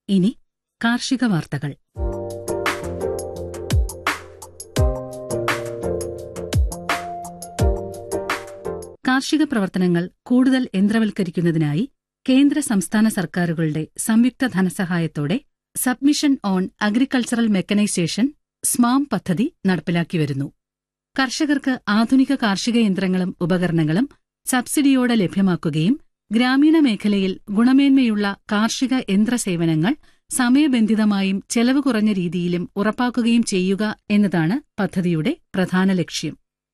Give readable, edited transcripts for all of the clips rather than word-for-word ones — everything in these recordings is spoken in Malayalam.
ഇനി കാർഷിക വാർത്തകൾ. കാർഷിക പ്രവർത്തനങ്ങൾ കൂടുതൽ യന്ത്രവൽക്കരിക്കുന്നതിനായി കേന്ദ്ര സംസ്ഥാന സർക്കാരുകളുടെ സംയുക്ത ധനസഹായത്തോടെ സബ്മിഷൻ ഓൺ അഗ്രികൾച്ചറൽ മെക്കനൈസേഷൻ സ്മാം പദ്ധതി നടപ്പിലാക്കിവരുന്നു. കർഷകർക്ക് ആധുനിക കാർഷിക യന്ത്രങ്ങളും ഉപകരണങ്ങളും സബ്സിഡിയോടെ ലഭ്യമാക്കുകയും ഗ്രാമീണ മേഖലയിൽ ഗുണമേന്മയുള്ള കാർഷിക യന്ത്രസേവനങ്ങൾ സമയബന്ധിതമായും ചെലവ് കുറഞ്ഞ രീതിയിലും ഉറപ്പാക്കുകയും ചെയ്യുക എന്നതാണ് പദ്ധതിയുടെ പ്രധാന ലക്ഷ്യം.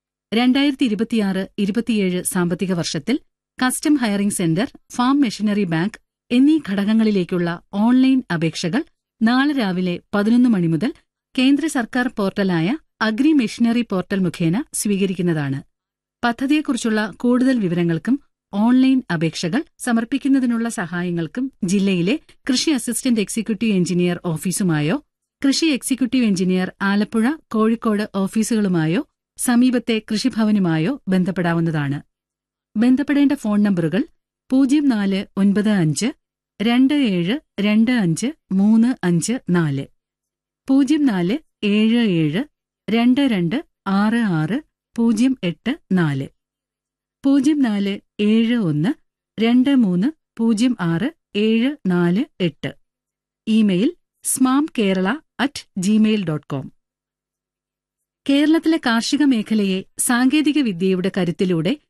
2026-27 സാമ്പത്തിക വർഷത്തിൽ custom hiring centre, farm machinery bank എന്നീ ഘടകങ്ങളിലേക്കുള്ള ഓൺലൈൻ അപേക്ഷകൾ നാളെ രാവിലെ 11 മണി മുതൽ കേന്ദ്ര സർക്കാർ പോർട്ടലായ അഗ്രി മെഷീനറി പോർട്ടൽ മുഖേന സ്വീകരിക്കുന്നതാണ്. പദ്ധതിയെക്കുറിച്ചുള്ള കൂടുതൽ വിവരങ്ങൾക്കും ഓൺലൈൻ അപേക്ഷകൾ സമർപ്പിക്കുന്നതിനുള്ള സഹായങ്ങൾക്കും ജില്ലയിലെ കൃഷി അസിസ്റ്റന്റ് എക്സിക്യൂട്ടീവ് എഞ്ചിനീയർ ഓഫീസുമായോ കൃഷി എക്സിക്യൂട്ടീവ് എഞ്ചിനീയർ ആലപ്പുഴ, കോഴിക്കോട് ഓഫീസുകളുമായോ സമീപത്തെ കൃഷിഭവനുമായോ ബന്ധപ്പെടാവുന്നതാണ്. ബന്ധപ്പെടേണ്ട ഫോൺ നമ്പറുകൾ 0495 2725 354, 0477 2266 084, 0471 2306 748. Email smamkerala@gmail.com. കേരളത്തിലെ കാർഷിക മേഖലയെ സാങ്കേതിക വിദ്യയുടെ കരുത്തിലൂടെ